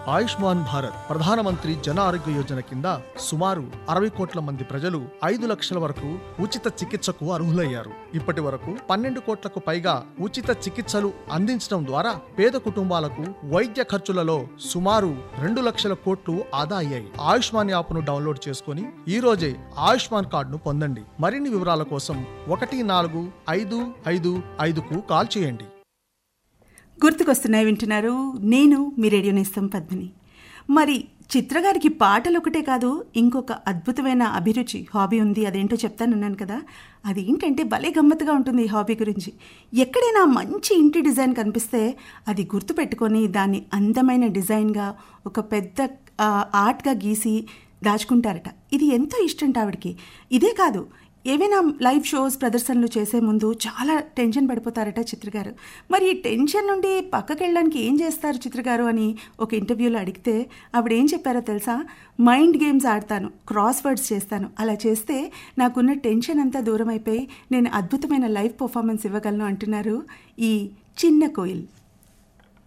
ఆయుష్మాన్ భారత్ ప్రధానమంత్రి జన ఆరోగ్య యోజన కింద సుమారు 60 కోట్ల మంది ప్రజలు 5 లక్షల వరకు ఉచిత చికిత్సకు అర్హులయ్యారు. ఇప్పటి వరకు 12 కోట్లకు పైగా ఉచిత చికిత్సలు అందించడం ద్వారా పేద కుటుంబాలకు వైద్య ఖర్చులలో సుమారు 2 లక్షల కోట్లు ఆదా అయ్యాయి. ఆయుష్మాన్ యాప్ను డౌన్లోడ్ చేసుకుని ఈ రోజే ఆయుష్మాన్ కార్డును పొందండి. మరిన్ని వివరాల కోసం 14555కు కాల్ చేయండి. గుర్తుకొస్తున్నాయి వింటున్నారు. నేను మీ రేడియో నేస్తం పద్మిని. మరి చిత్రగారికి పాటలు ఒకటే కాదు, ఇంకొక అద్భుతమైన అభిరుచి హాబీ ఉంది. అదేంటో చెప్తానన్నాను కదా, అది ఏంటంటే భలే గమ్మత్తుగా ఉంటుంది ఈ హాబీ గురించి. ఎక్కడైనా మంచి ఇంటి డిజైన్ కనిపిస్తే అది గుర్తుపెట్టుకొని దాన్ని అందమైన డిజైన్గా ఒక పెద్ద ఆర్ట్గా గీసి దాచుకుంటారట. ఇది ఎంతో ఇష్టం ఆవిడకి. ఇదే కాదు, ఏవైనా లైవ్ షోస్ ప్రదర్శనలు చేసే ముందు చాలా టెన్షన్ పడిపోతారట చిత్రగారు. మరి ఈ టెన్షన్ నుండి పక్కకి వెళ్ళడానికి ఏం చేస్తారు చిత్రగారు అని ఒక ఇంటర్వ్యూలో అడిగితే ఆవిడ ఏం చెప్పారో తెలుసా? మైండ్ గేమ్స్ ఆడతాను, క్రాస్ వర్డ్స్ చేస్తాను. అలా చేస్తే నాకున్న టెన్షన్ అంతా దూరం అయిపోయి నేను అద్భుతమైన లైవ్ పర్ఫార్మెన్స్ ఇవ్వగలను అంటున్నారు ఈ చిన్న కోయిల్.